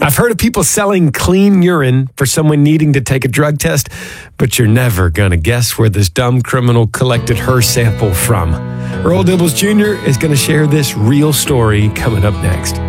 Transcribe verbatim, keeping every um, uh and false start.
I've heard of people selling clean urine for someone needing to take a drug test, but you're never going to guess where this dumb criminal collected her sample from. Earl Dibbles Junior is going to share this real story coming up next.